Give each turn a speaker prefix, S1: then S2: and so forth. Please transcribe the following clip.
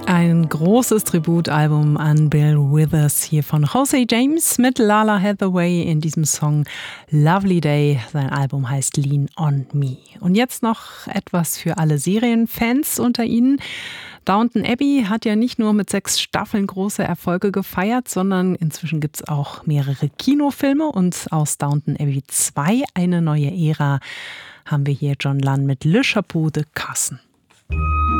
S1: Ein großes Tributalbum an Bill Withers hier von Jose James mit Lala Hathaway in diesem Song Lovely Day. Sein Album heißt Lean on Me. Und jetzt noch etwas für alle Serienfans unter Ihnen. Downton Abbey hat ja nicht nur mit 6 Staffeln große Erfolge gefeiert, sondern inzwischen gibt es auch mehrere Kinofilme. Und aus Downton Abbey 2, eine neue Ära, haben wir hier John Lunn mit Le Chapeau de Carson.